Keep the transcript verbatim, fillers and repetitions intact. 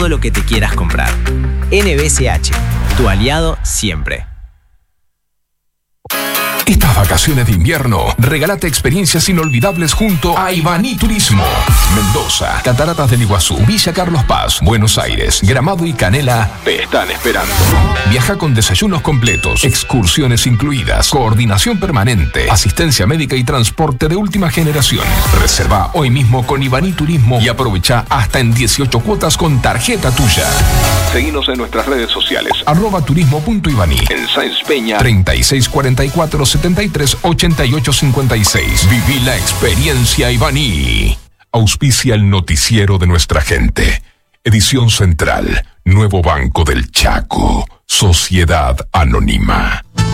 todo lo que te quieras comprar. N B C H, tu aliado siempre. Estas vacaciones de invierno, regálate experiencias inolvidables junto a Ibaní Turismo. Mendoza, Cataratas del Iguazú, Villa Carlos Paz, Buenos Aires, Gramado y Canela te están esperando. Viaja con desayunos completos, excursiones incluidas, coordinación permanente, asistencia médica y transporte de última generación. Reserva hoy mismo con Ibaní Turismo y aprovecha hasta en dieciocho cuotas con tarjeta tuya. Seguinos en nuestras redes sociales, arroba turismo.ibaní, en Sáenz Peña, treinta y seis cuarenta y cuatro setenta y tres ochenta y ocho cincuenta y seis. Viví la experiencia Ibaní. Auspicia el noticiero de nuestra gente. Edición Central, Nuevo Banco del Chaco, Sociedad Anónima.